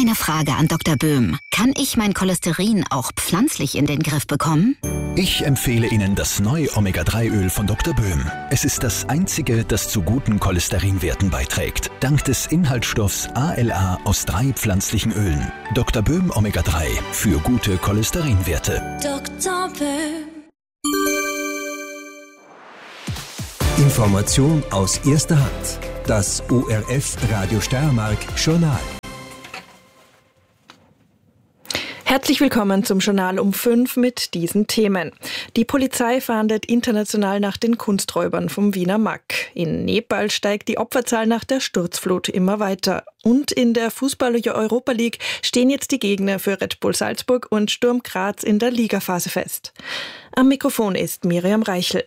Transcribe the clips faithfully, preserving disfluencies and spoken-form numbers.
Eine Frage an Doktor Böhm. Kann ich mein Cholesterin auch pflanzlich in den Griff bekommen? Ich empfehle Ihnen das neue Omega drei Öl von Doktor Böhm. Es ist das einzige, das zu guten Cholesterinwerten beiträgt. Dank des Inhaltsstoffs A L A aus drei pflanzlichen Ölen. Doktor Böhm Omega drei für gute Cholesterinwerte. Doktor Böhm. Information aus erster Hand. Das O R F Radio Steiermark Journal. Herzlich willkommen zum Journal um fünf mit diesen Themen. Die Polizei fahndet international nach den Kunsträubern vom Wiener Mack. In Nepal steigt die Opferzahl nach der Sturzflut immer weiter. Und in der Fußball-Europa League stehen jetzt die Gegner für Red Bull Salzburg und Sturm Graz in der Ligaphase fest. Am Mikrofon ist Miriam Reichel.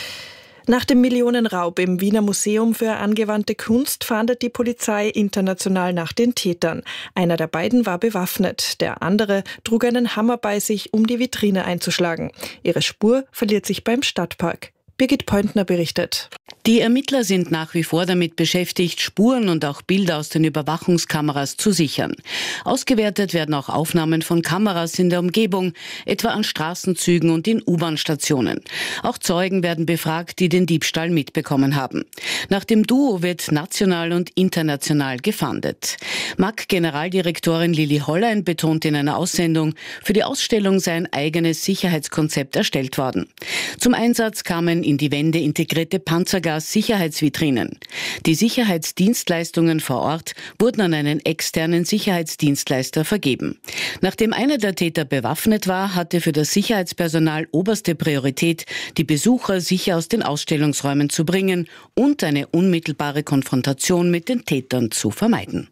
Nach dem Millionenraub im Wiener Museum für angewandte Kunst fahndet die Polizei international nach den Tätern. Einer der beiden war bewaffnet, der andere trug einen Hammer bei sich, um die Vitrine einzuschlagen. Ihre Spur verliert sich beim Stadtpark. Birgit Pointner berichtet. Die Ermittler sind nach wie vor damit beschäftigt, Spuren und auch Bilder aus den Überwachungskameras zu sichern. Ausgewertet werden auch Aufnahmen von Kameras in der Umgebung, etwa an Straßenzügen und in U-Bahn-Stationen. Auch Zeugen werden befragt, die den Diebstahl mitbekommen haben. Nach dem Duo wird national und international gefahndet. M A C-Generaldirektorin Lili Hollein betont in einer Aussendung, für die Ausstellung sei ein eigenes Sicherheitskonzept erstellt worden. Zum Einsatz kamen in die Wände integrierte Panzergas-Sicherheitsvitrinen. Die Sicherheitsdienstleistungen vor Ort wurden an einen externen Sicherheitsdienstleister vergeben. Nachdem einer der Täter bewaffnet war, hatte für das Sicherheitspersonal oberste Priorität, die Besucher sicher aus den Ausstellungsräumen zu bringen und eine unmittelbare Konfrontation mit den Tätern zu vermeiden.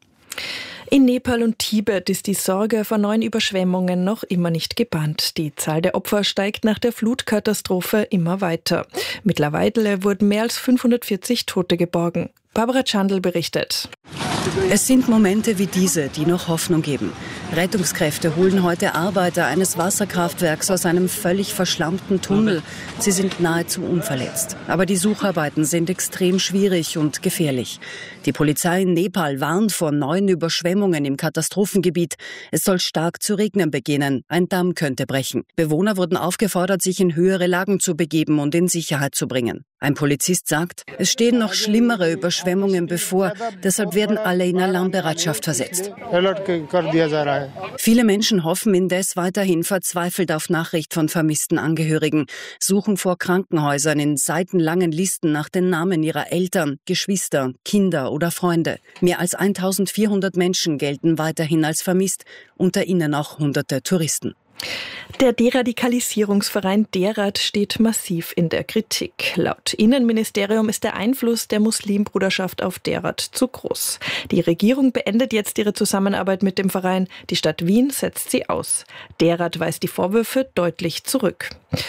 In Nepal und Tibet ist die Sorge vor neuen Überschwemmungen noch immer nicht gebannt. Die Zahl der Opfer steigt nach der Flutkatastrophe immer weiter. Mittlerweile wurden mehr als fünfhundertvierzig Tote geborgen. Barbara Chandl berichtet. Es sind Momente wie diese, die noch Hoffnung geben. Rettungskräfte holen heute Arbeiter eines Wasserkraftwerks aus einem völlig verschlammten Tunnel. Sie sind nahezu unverletzt. Aber die Sucharbeiten sind extrem schwierig und gefährlich. Die Polizei in Nepal warnt vor neuen Überschwemmungen im Katastrophengebiet. Es soll stark zu regnen beginnen. Ein Damm könnte brechen. Bewohner wurden aufgefordert, sich in höhere Lagen zu begeben und in Sicherheit zu bringen. Ein Polizist sagt, es stehen noch schlimmere Überschwemmungen bevor. Deshalb werden alle in Alarmbereitschaft versetzt. Viele Menschen hoffen indes weiterhin verzweifelt auf Nachricht von vermissten Angehörigen, suchen vor Krankenhäusern in seitenlangen Listen nach den Namen ihrer Eltern, Geschwister, Kinder oder Freunde. Mehr als eintausendvierhundert Menschen gelten weiterhin als vermisst, unter ihnen auch hunderte Touristen. Der Deradikalisierungsverein Derat steht massiv in der Kritik. Laut Innenministerium ist der Einfluss der Muslimbruderschaft auf Derat zu groß. Die Regierung beendet jetzt ihre Zusammenarbeit mit dem Verein. Die Stadt Wien setzt sie aus. Derat weist die Vorwürfe deutlich zurück.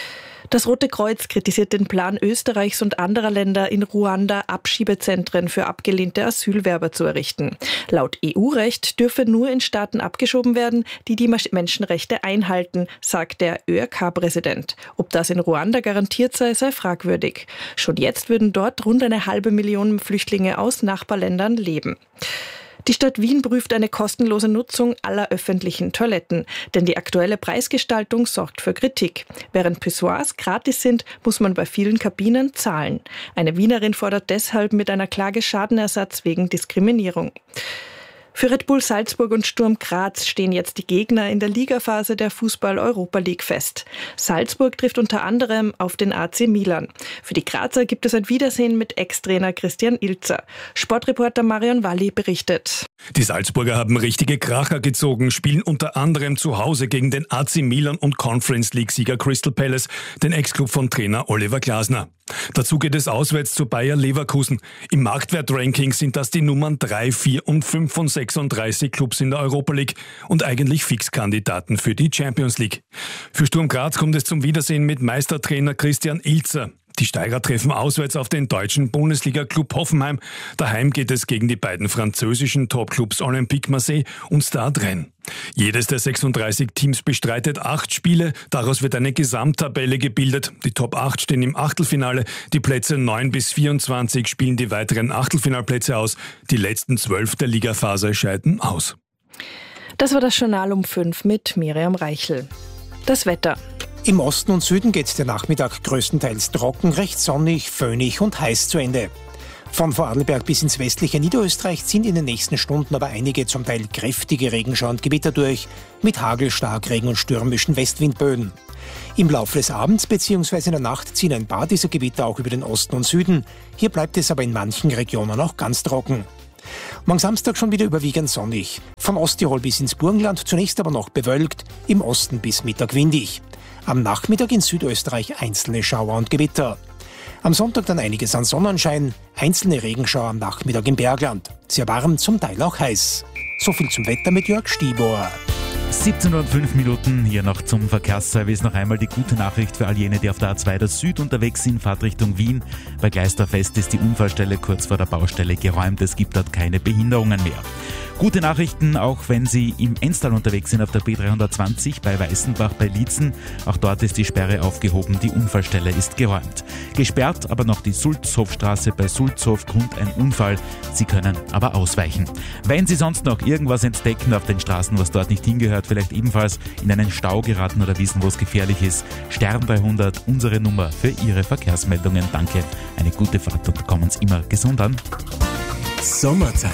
Das Rote Kreuz kritisiert den Plan Österreichs und anderer Länder, in Ruanda Abschiebezentren für abgelehnte Asylwerber zu errichten. Laut E U-Recht dürfe nur in Staaten abgeschoben werden, die die Menschenrechte einhalten, sagt der Ö R K-Präsident. Ob das in Ruanda garantiert sei, sei fragwürdig. Schon jetzt würden dort rund eine halbe Million Flüchtlinge aus Nachbarländern leben. Die Stadt Wien prüft eine kostenlose Nutzung aller öffentlichen Toiletten, denn die aktuelle Preisgestaltung sorgt für Kritik. Während Pissoirs gratis sind, muss man bei vielen Kabinen zahlen. Eine Wienerin fordert deshalb mit einer Klage Schadenersatz wegen Diskriminierung. Für Red Bull Salzburg und Sturm Graz stehen jetzt die Gegner in der Ligaphase der Fußball-Europa League fest. Salzburg trifft unter anderem auf den A C Milan. Für die Grazer gibt es ein Wiedersehen mit Ex-Trainer Christian Ilzer. Sportreporter Marion Walli berichtet. Die Salzburger haben richtige Kracher gezogen, spielen unter anderem zu Hause gegen den A C Milan und Conference League-Sieger Crystal Palace, den Ex-Club von Trainer Oliver Glasner. Dazu geht es auswärts zu Bayer Leverkusen. Im Marktwert-Ranking sind das die Nummern drei, vier und fünf von sechsunddreißig Clubs in der Europa League und eigentlich Fixkandidaten für die Champions League. Für Sturm Graz kommt es zum Wiedersehen mit Meistertrainer Christian Ilzer. Die Steirer treffen auswärts auf den deutschen Bundesliga-Club Hoffenheim. Daheim geht es gegen die beiden französischen Top-Clubs Olympique Marseille und Stade Rennes. Jedes der sechsunddreißig Teams bestreitet acht Spiele. Daraus wird eine Gesamttabelle gebildet. Die Top acht stehen im Achtelfinale. Die Plätze neun bis vierundzwanzig spielen die weiteren Achtelfinalplätze aus. Die letzten zwölf der Ligaphase scheiden aus. Das war das Journal um fünf mit Miriam Reichel. Das Wetter. Im Osten und Süden geht der Nachmittag größtenteils trocken, recht sonnig, föhnig und heiß zu Ende. Von Vorarlberg bis ins westliche Niederösterreich ziehen in den nächsten Stunden aber einige zum Teil kräftige Regenschauer und Gewitter durch, mit Hagel, Starkregen und stürmischen Westwindböen. Im Laufe des Abends bzw. in der Nacht ziehen ein paar dieser Gewitter auch über den Osten und Süden. Hier bleibt es aber in manchen Regionen auch ganz trocken. Morgen Samstag schon wieder überwiegend sonnig. Von Osttirol bis ins Burgenland zunächst aber noch bewölkt, im Osten bis Mittag windig. Am Nachmittag in Südösterreich einzelne Schauer und Gewitter. Am Sonntag dann einiges an Sonnenschein, einzelne Regenschauer am Nachmittag im Bergland. Sehr warm, zum Teil auch heiß. So viel zum Wetter mit Jörg Stibor. siebzehn Uhr und fünf Minuten, hier noch zum Verkehrsservice. Noch einmal die gute Nachricht für all jene, die auf der A zwei der Süd unterwegs sind, Fahrt Richtung Wien. Bei Gleisterfest ist die Unfallstelle kurz vor der Baustelle geräumt. Es gibt dort keine Behinderungen mehr. Gute Nachrichten, auch wenn Sie im Enstal unterwegs sind auf der B dreihundertzwanzig bei Weißenbach bei Liezen. Auch dort ist die Sperre aufgehoben, die Unfallstelle ist geräumt. Gesperrt aber noch die Sulzhofstraße bei Sulzhof, Grund ein Unfall. Sie können aber ausweichen. Wenn Sie sonst noch irgendwas entdecken auf den Straßen, was dort nicht hingehört, vielleicht ebenfalls in einen Stau geraten oder wissen, wo es gefährlich ist, Stern dreihundert, unsere Nummer für Ihre Verkehrsmeldungen. Danke, eine gute Fahrt und kommen Sie immer gesund an. Sommerzeit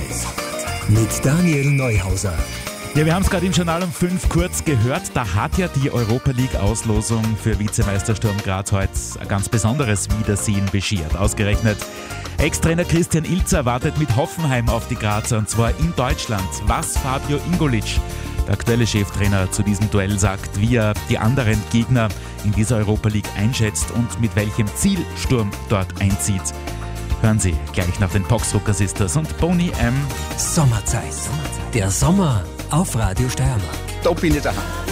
mit Daniel Neuhauser. Ja, wir haben es gerade im Journal um fünf kurz gehört. Da hat ja die Europa League-Auslosung für Vizemeister Sturm Graz heute ein ganz besonderes Wiedersehen beschert. Ausgerechnet Ex-Trainer Christian Ilzer wartet mit Hoffenheim auf die Grazer, und zwar in Deutschland. Was Fabio Ingolic, der aktuelle Cheftrainer, zu diesem Duell sagt, wie er die anderen Gegner in dieser Europa League einschätzt und mit welchem Ziel Sturm dort einzieht. Hören Sie gleich nach den Poxrucker Sisters und Boney M. Sommerzeit. Der Sommer auf Radio Steiermark. Da bin ich daheim.